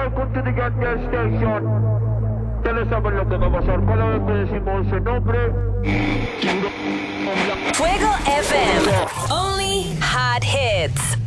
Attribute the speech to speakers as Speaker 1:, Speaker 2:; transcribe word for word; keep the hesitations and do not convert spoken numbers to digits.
Speaker 1: welcome to the Get Gas Station. Tell us about lo que va a pasar. ¿Cuál es que decimos su nombre?
Speaker 2: Fuego F M. Only hot hits.